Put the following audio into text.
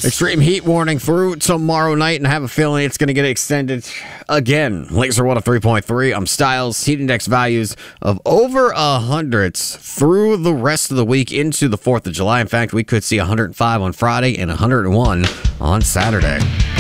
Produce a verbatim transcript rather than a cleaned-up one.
Extreme heat warning through tomorrow night, and I have a feeling it's going to get extended again. Laser one oh three point three. I'm Styles. Heat index values of over one hundred through the rest of the week into the fourth of July. In fact, we could see one hundred five on Friday and one hundred one on Saturday.